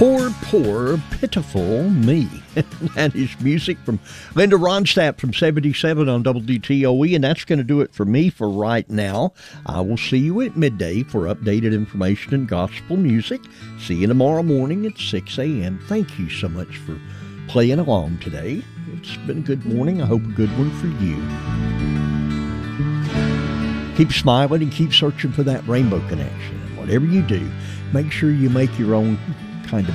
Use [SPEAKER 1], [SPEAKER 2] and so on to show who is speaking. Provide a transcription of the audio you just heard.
[SPEAKER 1] Poor, pitiful me. That is music from Linda Ronstadt from 77 on WDTOE, and that's going to do it for me for right now. I will see you at midday for updated information and gospel music. See you tomorrow morning at 6 a.m. Thank you so much for playing along today. It's been a good morning. I hope a good one for you. Keep smiling and keep searching for that rainbow connection. And whatever you do, make sure you make your own kind of